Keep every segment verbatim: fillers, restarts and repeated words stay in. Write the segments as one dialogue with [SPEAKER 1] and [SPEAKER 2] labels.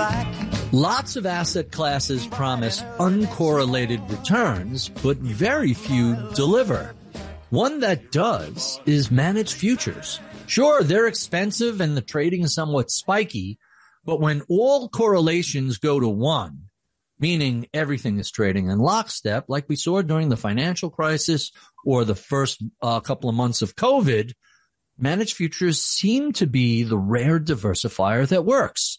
[SPEAKER 1] sack.
[SPEAKER 2] Lots of asset classes promise uncorrelated returns, but very few deliver. One that does is managed futures. Sure, they're expensive and the trading is somewhat spiky, but when all correlations go to one, meaning everything is trading in lockstep, like we saw during the financial crisis or the first uh, couple of months of COVID, managed futures seem to be the rare diversifier that works.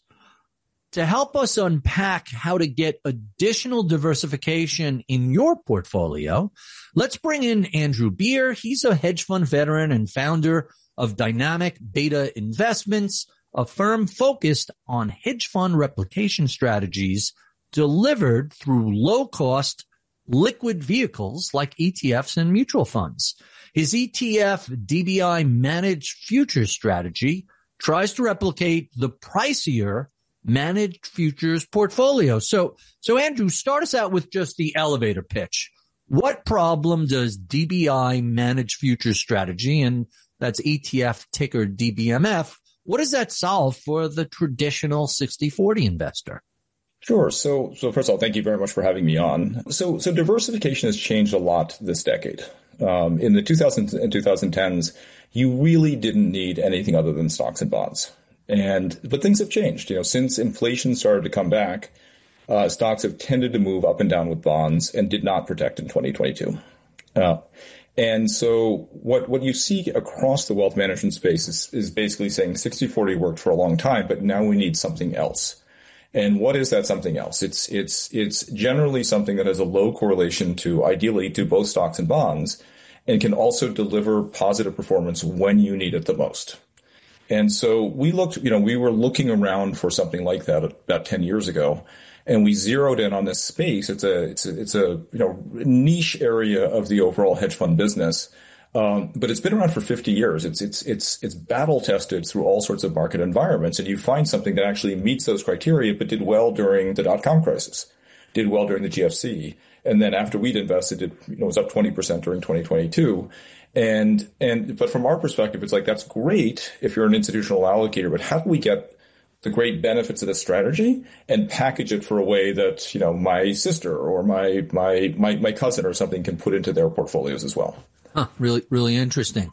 [SPEAKER 2] To help us unpack how to get additional diversification in your portfolio, let's bring in Andrew Beer. He's a hedge fund veteran and founder of Dynamic Beta Investments, a firm focused on hedge fund replication strategies delivered through low-cost liquid vehicles like E T Fs and mutual funds. His E T F D B I managed futures strategy tries to replicate the pricier managed futures portfolio. So, so Andrew, start us out with just the elevator pitch. What problem does D B I managed futures strategy, and that's E T F ticker D B M F, what does that solve for the traditional sixty forty investor?
[SPEAKER 3] Sure. So, so first of all, thank you very much for having me on. So, so diversification has changed a lot this decade. Um, in the two thousands and twenty tens, you really didn't need anything other than stocks and bonds. And, but things have changed. You know, since inflation started to come back, uh, stocks have tended to move up and down with bonds and did not protect in twenty twenty-two. Uh, and so what, what you see across the wealth management space is, is basically saying sixty forty worked for a long time, but now we need something else. And what is that something else? It's, it's, it's generally something that has a low correlation to, ideally, to both stocks and bonds, and can also deliver positive performance when you need it the most. And so we looked, you know, we were looking around for something like that about ten years ago, and we zeroed in on this space. It's a, it's a, it's a, you know, niche area of the overall hedge fund business. Um, but it's been around for fifty years. It's, it's, it's, it's battle tested through all sorts of market environments. And you find something that actually meets those criteria, but did well during the dot-com crisis, did well during the G F C. And then after we'd invested, it, you know, was up twenty percent during twenty twenty-two. And, and, but from our perspective, it's like, that's great if you're an institutional allocator, but how do we get the great benefits of this strategy and package it for a way that, you know, my sister or my, my, my, my cousin or something can put into their portfolios as well?
[SPEAKER 2] Huh, really, really interesting.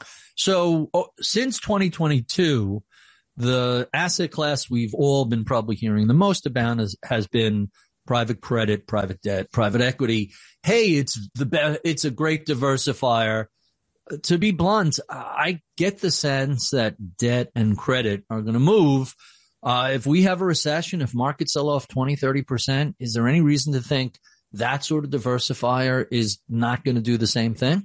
[SPEAKER 2] So oh, since twenty twenty-two, the asset class we've all been probably hearing the most about is, has been private credit, private debt, private equity. Hey, it's the be- it's a great diversifier. To be blunt, I get the sense that debt and credit are going to move. Uh, if we have a recession, if markets sell off twenty, thirty percent, is there any reason to think that sort of diversifier is not going to do the same thing?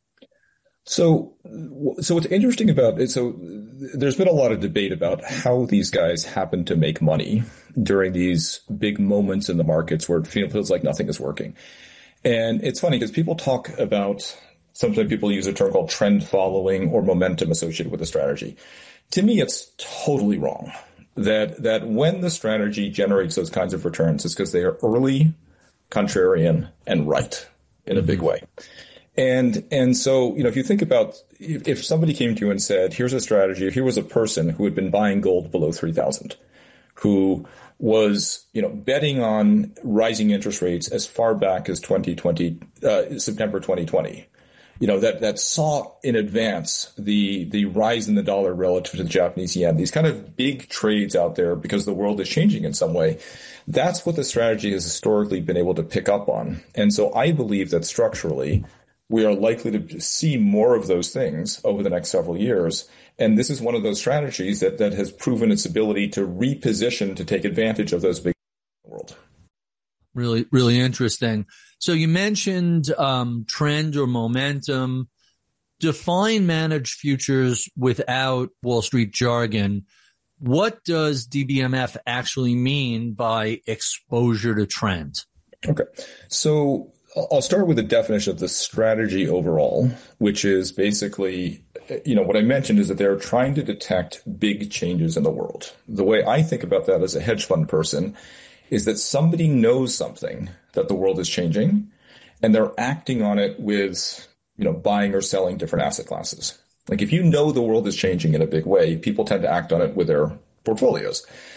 [SPEAKER 3] So, so what's interesting about it, so there's been a lot of debate about how these guys happen to make money during these big moments in the markets where it feels like nothing is working. And it's funny because people talk about, sometimes people use a term called trend following or momentum associated with a strategy. To me, it's totally wrong. That, that when the strategy generates those kinds of returns, it's because they are early, contrarian, and right in a big way. And, and so, you know, if you think about, if, if somebody came to you and said, here's a strategy, here was a person who had been buying gold below three thousand, who was, you know, betting on rising interest rates as far back as twenty twenty, uh, September twenty twenty, you know, that, that saw in advance the, the rise in the dollar relative to the Japanese yen, these kind of big trades out there because the world is changing in some way. That's what the strategy has historically been able to pick up on. And so I believe that structurally, we are likely to see more of those things over the next several years. And this is one of those strategies that, that has proven its ability to reposition to take advantage of those big in the world.
[SPEAKER 2] Really, really interesting. So you mentioned um, trend or momentum. Define managed futures without Wall Street jargon. What does D B M F actually mean by exposure to trend?
[SPEAKER 3] Okay. So I'll start with the definition of the strategy overall, which is basically, you know, what I mentioned is that they're trying to detect big changes in the world. The way I think about that as a hedge fund person is that somebody knows something that the world is changing and they're acting on it with, you know, buying or selling different asset classes. Like if you know the world is changing in a big way, people tend to act on it with their portfolios.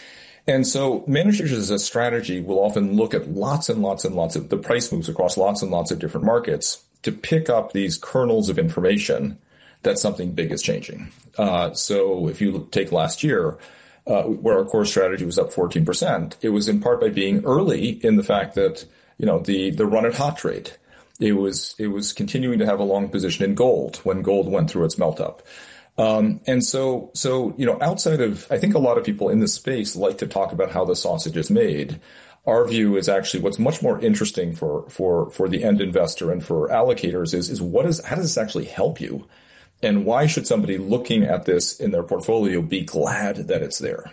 [SPEAKER 3] And so managers as a strategy will often look at lots and lots and lots of the price moves across lots and lots of different markets to pick up these kernels of information that something big is changing. Uh, so if you take last year, uh, where our core strategy was up fourteen percent, it was in part by being early in the fact that, you know, the, the run at hot trade. It was, it was continuing to have a long position in gold when gold went through its melt up. Um, and so, so, you know, outside of, I think a lot of people in this space like to talk about how the sausage is made. Our view is actually what's much more interesting for, for, for the end investor and for allocators is, is what is, how does this actually help you? And why should somebody looking at this in their portfolio be glad that it's there?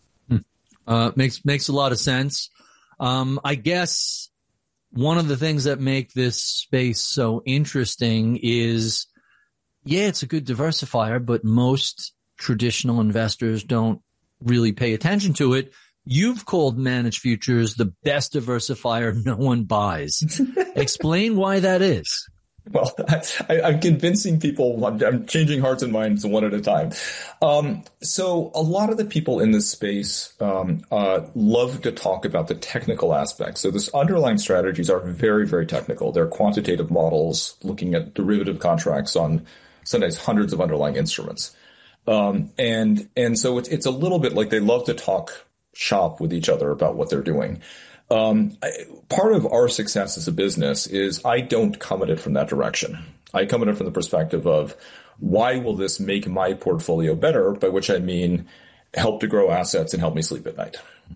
[SPEAKER 2] Uh, makes, makes a lot of sense. Um, I guess one of the things that make this space so interesting is, yeah, it's a good diversifier, but most traditional investors don't really pay attention to it. You've called managed futures the best diversifier no one buys. Explain why that is.
[SPEAKER 3] Well, I, I'm convincing people. I'm, I'm changing hearts and minds one at a time. Um, so a lot of the people in this space um, uh, love to talk about the technical aspects. So this underlying strategies are very, very technical. They're quantitative models looking at derivative contracts on sometimes hundreds of underlying instruments. Um, and and so it's, it's a little bit like they love to talk shop with each other about what they're doing. Um, I, part of our success as a business is I don't come at it from that direction. I come at it from the perspective of why will this make my portfolio better, by which I mean help to grow assets and help me sleep at night.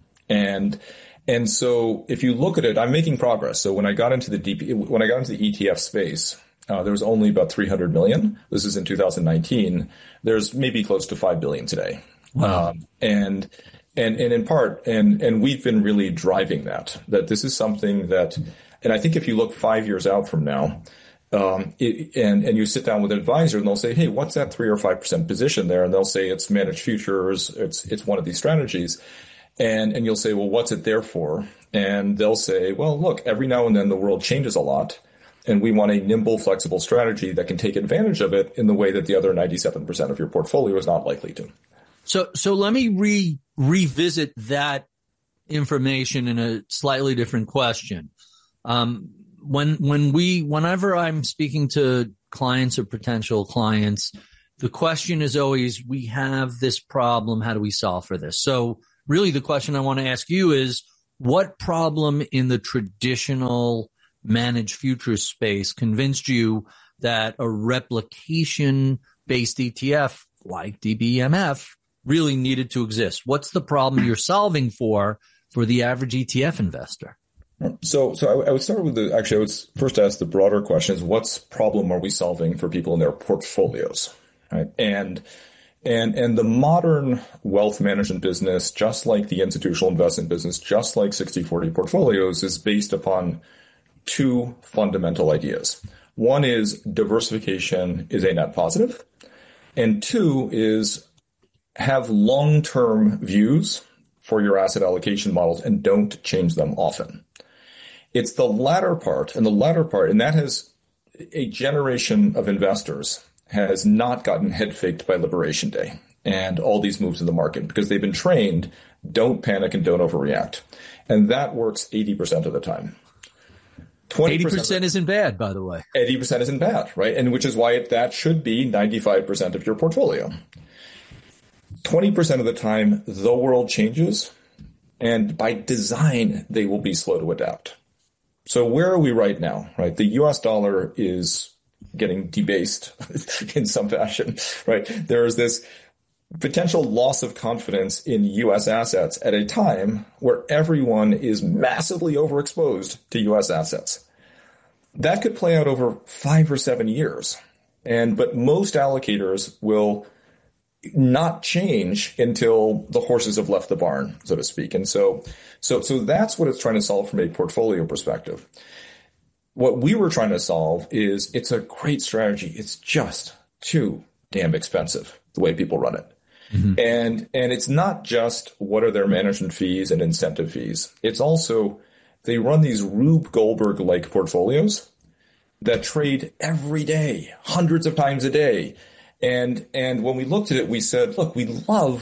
[SPEAKER 3] And and so if you look at it, I'm making progress. So when I got into the D P, when I got into the E T F space, uh, there was only about three hundred million. This is in two thousand nineteen. There's maybe close to five billion today. Wow. Um, and And, and in part, and, and we've been really driving that, that this is something that, and I think if you look five years out from now, um, it, and, and you sit down with an advisor and they'll say, hey, what's that three or five percent position there? And they'll say it's managed futures. It's, it's one of these strategies. And, and you'll say, well, what's it there for? And they'll say, well, look, every now and then the world changes a lot. And we want a nimble, flexible strategy that can take advantage of it in the way that the other ninety-seven percent of your portfolio is not likely to.
[SPEAKER 2] So, so let me re, revisit that information in a slightly different question. Um, when, when we, whenever I'm speaking to clients or potential clients, the question is always, we have this problem. How do we solve for this? So really the question I want to ask you is, what problem in the traditional managed futures space convinced you that a replication based E T F like D B M F really needed to exist? What's the problem you're solving for for the average E T F investor?
[SPEAKER 3] So, so I, I would start with the, actually, I would first ask the broader question is, what's problem are we solving for people in their portfolios, right? And, and, and the modern wealth management business, just like the institutional investment business, just like sixty forty portfolios, is based upon two fundamental ideas. One is diversification is a net positive, and two is have long-term views for your asset allocation models and don't change them often. It's the latter part, and the latter part, and that has a generation of investors has not gotten head faked by Liberation Day and all these moves in the market because they've been trained, don't panic and don't overreact. And that works eighty percent of the time.
[SPEAKER 2] eighty percent isn't bad, by the way.
[SPEAKER 3] eighty percent isn't bad, right? And which is why it, that should be ninety-five percent of your portfolio. twenty percent of the time, the world changes, and by design, they will be slow to adapt. So where are we right now, right? The U S dollar is getting debased in some fashion, right? There is this potential loss of confidence in U S assets at a time where everyone is massively overexposed to U S assets. That could play out over five or seven years. And, but most allocators will not change until the horses have left the barn, so to speak. And so, so, so that's what it's trying to solve from a portfolio perspective. What we were trying to solve is it's a great strategy. It's just too damn expensive the way people run it. Mm-hmm. And, and it's not just what are their management fees and incentive fees. It's also they run these Rube Goldberg-like portfolios that trade every day, hundreds of times a day. And and when we looked at it, we said, look, we love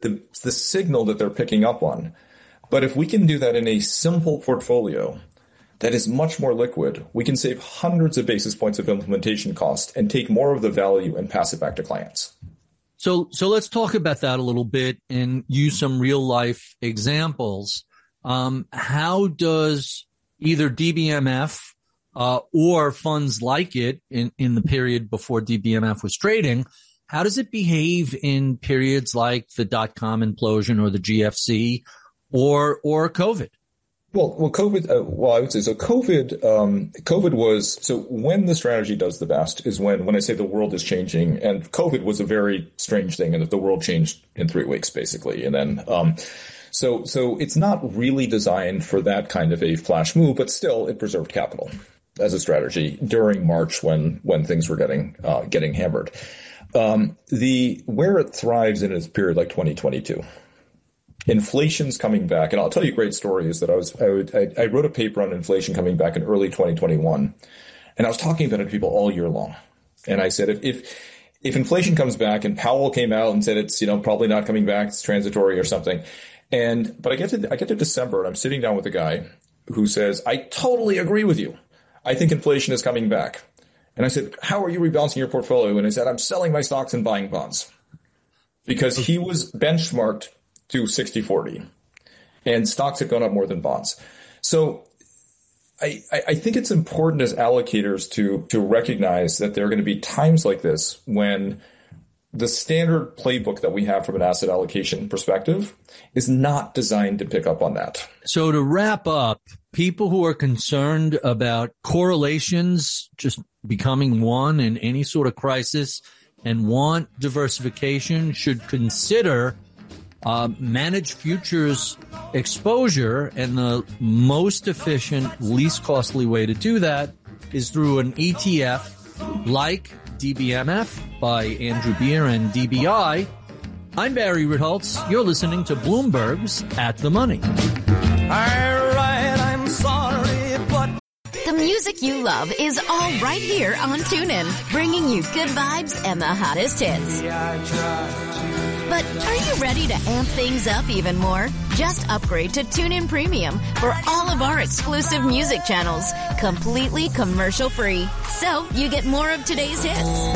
[SPEAKER 3] the, the signal that they're picking up on. But if we can do that in a simple portfolio that is much more liquid, we can save hundreds of basis points of implementation cost and take more of the value and pass it back to clients.
[SPEAKER 2] So, so let's talk about that a little bit and use some real life examples. Um, how does either D B M F uh, or funds like it in, in the period before D B M F was trading, how does it behave in periods like the dot-com implosion or the G F C or or COVID?
[SPEAKER 3] Well, well, COVID. Uh, well, I would say so. COVID. Um, COVID was so when the strategy does the best is when when I say the world is changing, and COVID was a very strange thing, and that the world changed in three weeks basically, and then. Um, So, so it's not really designed for that kind of a flash move, but still it preserved capital as a strategy during March when, when things were getting, uh, getting hammered. Um, the, where it thrives in is a period like twenty twenty-two. Inflation's coming back. And I'll tell you a great story is that I was, I, would, I, I wrote a paper on inflation coming back in early twenty twenty-one. And I was talking about it to people all year long. And I said, if, if, if inflation comes back and Powell came out and said it's, you know, probably not coming back, it's transitory or something. And, but I get to, I get to December and I'm sitting down with a guy who says, I totally agree with you. I think inflation is coming back. And I said, how are you rebalancing your portfolio? And he said, I'm selling my stocks and buying bonds because he was benchmarked to sixty forty and stocks had gone up more than bonds. So I, I think it's important as allocators to, to recognize that there are going to be times like this when the standard playbook that we have from an asset allocation perspective is not designed to pick up on that.
[SPEAKER 2] So to wrap up, people who are concerned about correlations just becoming one in any sort of crisis and want diversification should consider uh, managed futures exposure. And the most efficient, least costly way to do that is through an E T F like D B M F by Andrew Beer and D B I. I'm Barry Ritholtz. You're listening to Bloomberg's At the Money.
[SPEAKER 1] All right, I'm sorry, but
[SPEAKER 4] the music you love is all right here on TuneIn, bringing you good vibes and the hottest hits. But are you ready to amp things up even more? Just upgrade to TuneIn Premium for all of our exclusive music channels, completely commercial-free. So you get more of today's hits,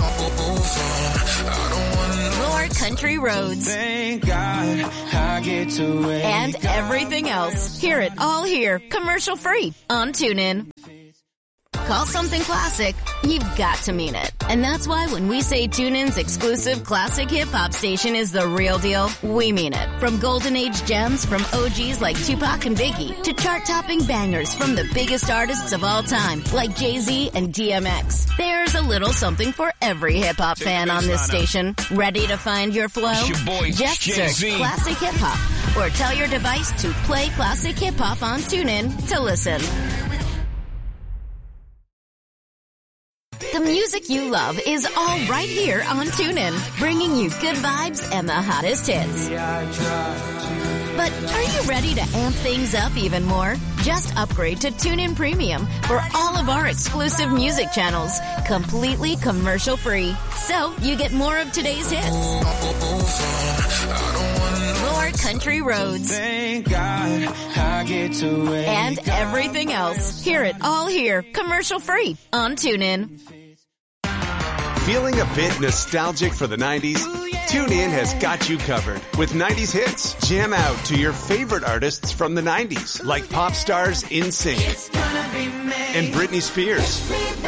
[SPEAKER 4] more country roads,
[SPEAKER 1] thank God I get to wake
[SPEAKER 4] and everything else. Hear it all here, commercial-free on TuneIn. Call something classic, you've got to mean it. And that's why when we say TuneIn's exclusive classic hip-hop station is the real deal, we mean it. From golden age gems from O Gs like Tupac and Biggie to chart-topping bangers from the biggest artists of all time like Jay-Z and D M X. There's a little something for every hip-hop fan on this station. Ready to find your flow?
[SPEAKER 1] Your boy,
[SPEAKER 4] Just
[SPEAKER 1] Jay-Z.
[SPEAKER 4] search Classic Hip-Hop or tell your device to play Classic Hip-Hop on TuneIn to listen. The music you love is all right here on TuneIn, bringing you good vibes and the hottest hits. But are you ready to amp things up even more? Just upgrade to TuneIn Premium for all of our exclusive music channels, completely commercial-free. So you get more of today's hits, more country roads,
[SPEAKER 1] thank God I get to wake
[SPEAKER 4] and everything else. Hear it all here, commercial-free on TuneIn.
[SPEAKER 5] Feeling a bit nostalgic for the nineties? TuneIn has got you covered with nineties hits. Jam out to your favorite artists from the nineties, like pop stars NSYNC and Britney Spears,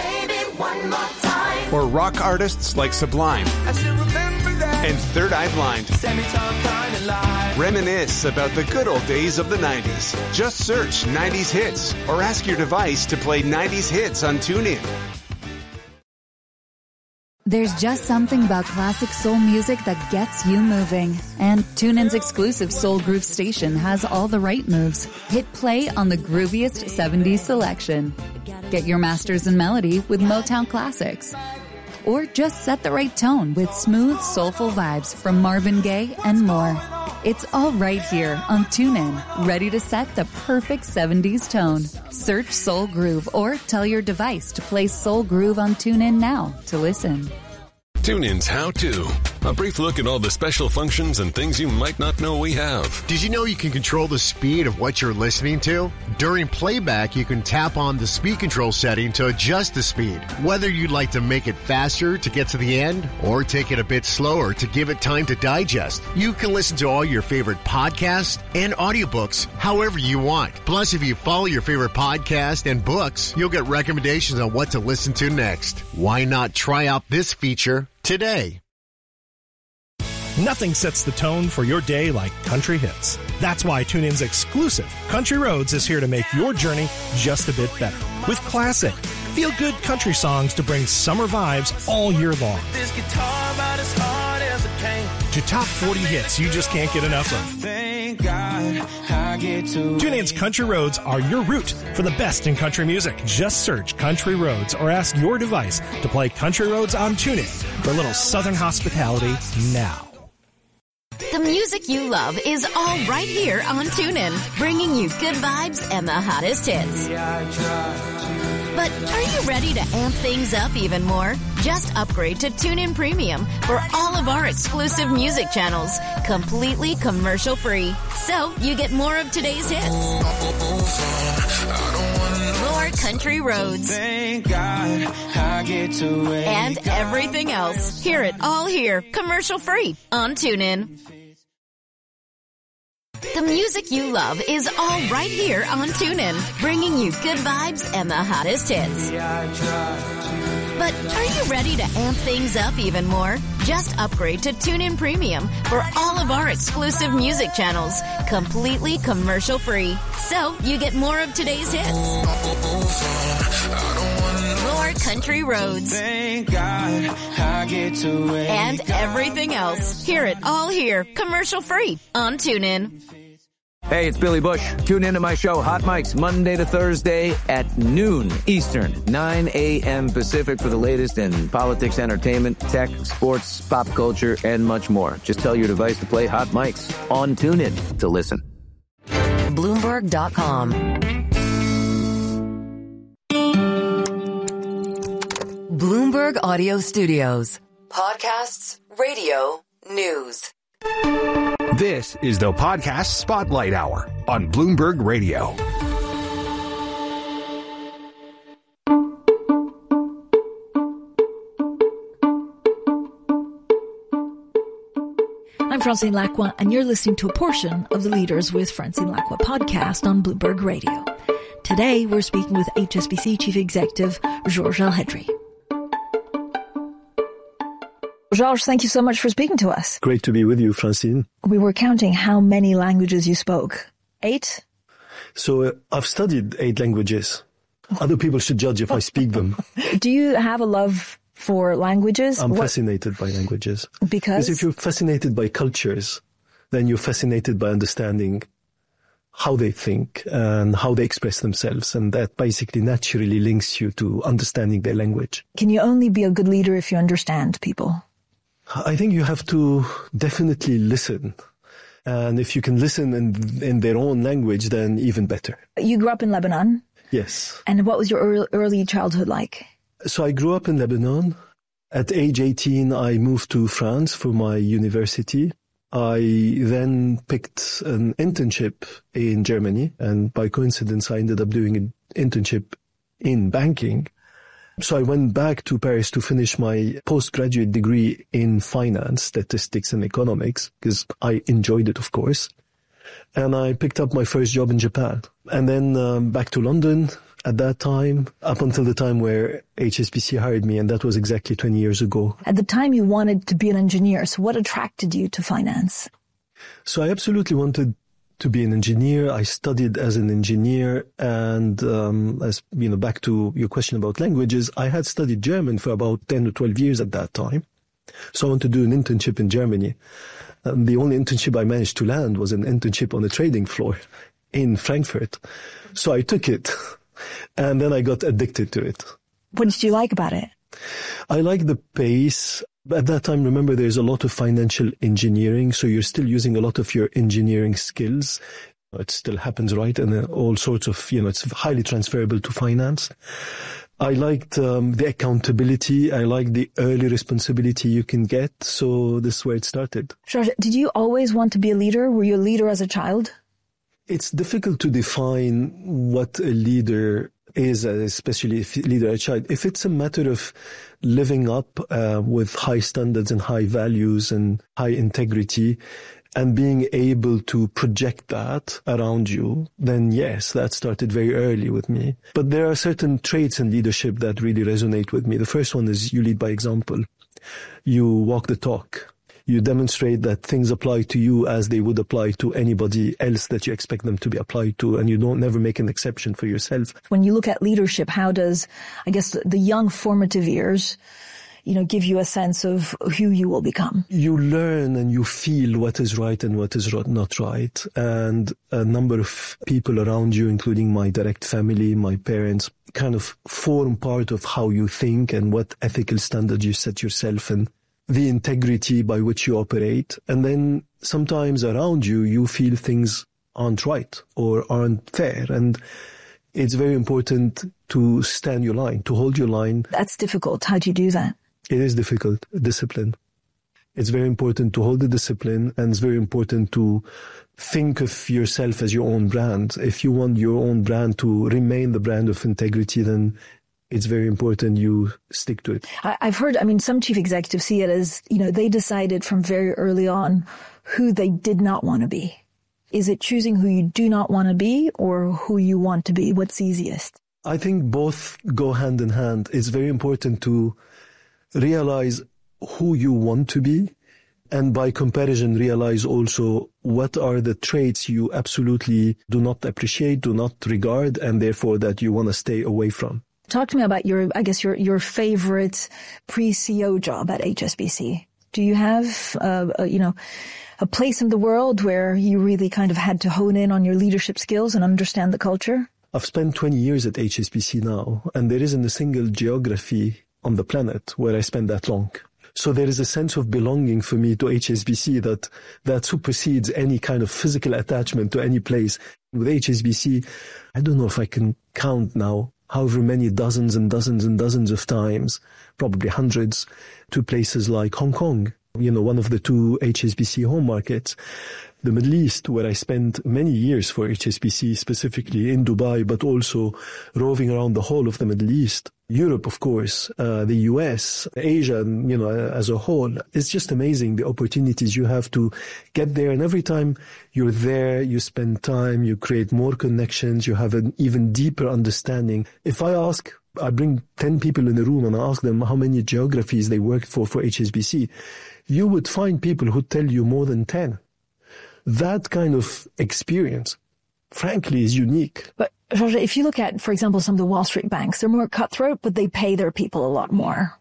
[SPEAKER 5] or rock artists like Sublime and Third Eye Blind. Reminisce about the good old days of the nineties. Just search nineties hits or ask your device to play nineties hits on TuneIn.
[SPEAKER 6] There's just something about classic soul music that gets you moving. And TuneIn's exclusive Soul Groove station has all the right moves. Hit play on the grooviest seventies selection. Get your masters in melody with Motown classics. Or just set the right tone with smooth, soulful vibes from Marvin Gaye and more. It's all right here on TuneIn, ready to set the perfect seventies tone. Search Soul Groove or tell your device to play Soul Groove on TuneIn now to listen.
[SPEAKER 7] TuneIn's How To. A brief look at all the special functions and things you might not know we have.
[SPEAKER 8] Did you know you can control the speed of what you're listening to? During playback, you can tap on the speed control setting to adjust the speed. Whether you'd like to make it faster to get to the end or take it a bit slower to give it time to digest, you can listen to all your favorite podcasts and audiobooks however you want. Plus, if you follow your favorite podcast and books, you'll get recommendations on what to listen to next. Why not try out this feature today?
[SPEAKER 9] Nothing sets the tone for your day like country hits. That's why TuneIn's exclusive Country Roads is here to make your journey just a bit better. With classic, feel-good country songs to bring summer vibes all year long.
[SPEAKER 1] This guitar about as hard as it can.
[SPEAKER 9] To top forty hits you just can't get enough of.
[SPEAKER 1] Thank God I get to
[SPEAKER 9] TuneIn's Country Roads are your route for the best in country music. Just search Country Roads or ask your device to play Country Roads on TuneIn for a little southern hospitality now.
[SPEAKER 4] The music you love is all right here on TuneIn, bringing you good vibes and the hottest hits. But are you ready to amp things up even more? Just upgrade to TuneIn Premium for all of our exclusive music channels, completely commercial-free. So you get more of today's hits. More country roads.
[SPEAKER 1] Thank God I get to wake
[SPEAKER 4] And everything else. Hear it all here, commercial-free on TuneIn. The music you love is all right here on TuneIn, bringing you good vibes and the hottest hits. But are you ready to amp things up even more? Just upgrade to TuneIn Premium for all of our exclusive music channels, completely commercial-free. So you get more of today's hits. More country roads.
[SPEAKER 1] Thank God I get to wake
[SPEAKER 4] And everything else. Hear it all here, commercial-free on TuneIn.
[SPEAKER 10] Hey, it's Billy Bush. Tune into my show, Hot Mics, Monday to Thursday at noon Eastern, nine a.m. Pacific for the latest in politics, entertainment, tech, sports, pop culture, and much more. Just tell your device to play Hot Mics on TuneIn to listen.
[SPEAKER 11] Bloomberg dot com. Bloomberg Audio Studios. Podcasts, radio, news.
[SPEAKER 12] This is the Podcast Spotlight Hour on Bloomberg Radio.
[SPEAKER 13] I'm Francine Lacqua, and you're listening to a portion of the Leaders with Francine Lacqua podcast on Bloomberg Radio. Today, we're speaking with H S B C Chief Executive Georges Elhedery. Georges, thank you so much for speaking to us.
[SPEAKER 14] Great to be with you, Francine.
[SPEAKER 13] We were counting how many languages you spoke. Eight?
[SPEAKER 14] So uh, I've studied eight languages. Other people should judge if I speak them.
[SPEAKER 13] Do you have a love for languages?
[SPEAKER 14] I'm
[SPEAKER 13] what?
[SPEAKER 14] fascinated by languages.
[SPEAKER 13] Because?
[SPEAKER 14] Because if you're fascinated by cultures, then you're fascinated by understanding how they think and how they express themselves. And that basically naturally links you to understanding their language.
[SPEAKER 13] Can you only be a good leader if you understand people?
[SPEAKER 14] I think you have to definitely listen. And if you can listen in, in their own language, then even better.
[SPEAKER 13] You grew up in Lebanon?
[SPEAKER 14] Yes.
[SPEAKER 13] And what was your early childhood like?
[SPEAKER 14] So I grew up in Lebanon. At age eighteen, I moved to France for my university. I then picked an internship in Germany. And by coincidence, I ended up doing an internship in banking. So I went back to Paris to finish my postgraduate degree in finance, statistics and economics, because I enjoyed it, of course. And I picked up my first job in Japan. And then um, back to London at that time, up until the time where H S B C hired me, and that was exactly twenty years ago.
[SPEAKER 13] At the time you wanted to be an engineer, so what attracted you to finance?
[SPEAKER 14] So I absolutely wanted to be an engineer. I studied as an engineer, and um, as you know, back to your question about languages, I had studied German for about ten or twelve years at that time. So I wanted to do an internship in Germany. Um, the only internship I managed to land was an internship on the trading floor in Frankfurt. So I took it, and then I got addicted to it.
[SPEAKER 13] What did you like about it?
[SPEAKER 14] I like the pace. At that time, remember, there's a lot of financial engineering, so you're still using a lot of your engineering skills. It still happens, right? And all sorts of, you know, it's highly transferable to finance. I liked um, the accountability. I liked the early responsibility you can get. So this is where it started.
[SPEAKER 13] Georges, did you always want to be a leader? Were you a leader as a child?
[SPEAKER 14] It's difficult to define what a leader is, especially if leader as a child. If it's a matter of living up uh, with high standards and high values and high integrity, and being able to project that around you, then yes, that started very early with me. But there are certain traits in leadership that really resonate with me. The first one is you lead by example. You walk the talk. You demonstrate that things apply to you as they would apply to anybody else that you expect them to be applied to, and you don't never make an exception for yourself.
[SPEAKER 13] When you look at leadership, how does, I guess, the young formative years, you know, give you a sense of who you will become? You
[SPEAKER 14] learn and you feel what is right and what is not right. And a number of people around you, including my direct family, my parents, kind of form part of how you think and what ethical standards you set yourself and the integrity by which you operate. And then sometimes around you, you feel things aren't right or aren't fair. And it's very important to stand your line, to hold your line.
[SPEAKER 13] That's difficult. How do you do that?
[SPEAKER 14] It is difficult. Discipline. It's very important to hold the discipline, and it's very important to think of yourself as your own brand. If you want your own brand to remain the brand of integrity, then it's very important you stick to it.
[SPEAKER 13] I've heard, I mean, some chief executives see it as, you know, they decided from very early on who they did not want to be. Is it choosing who you do not want to be or who you want to be? What's easiest?
[SPEAKER 14] I think both go hand in hand. It's very important to realize who you want to be, and by comparison realize also what are the traits you absolutely do not appreciate, do not regard, and therefore that you want to stay away from.
[SPEAKER 13] Talk to me about your, I guess, your, your favorite pre-C E O job at H S B C. Do you have, uh, a, you know, a place in the world where you really kind of had to hone in on your leadership skills and understand the culture?
[SPEAKER 14] I've spent twenty years at H S B C now, and there isn't a single geography on the planet where I spend that long. So there is a sense of belonging for me to H S B C that, that supersedes any kind of physical attachment to any place. With H S B C, I don't know if I can count now however many dozens and dozens and dozens of times, probably hundreds, to places like Hong Kong, you know, one of the two H S B C home markets. The Middle East, where I spent many years for H S B C, specifically in Dubai, but also roving around the whole of the Middle East. Europe, of course, uh, the U S, Asia, you know, as a whole. It's just amazing the opportunities you have to get there. And every time you're there, you spend time, you create more connections, you have an even deeper understanding. If I ask, I bring ten people in the room and I ask them how many geographies they worked for for H S B C, you would find people who tell you more than ten. That kind of experience, frankly, is unique.
[SPEAKER 13] But Georges, if you look at, for example, some of the Wall Street banks, they're more cutthroat, but they pay their people a lot more.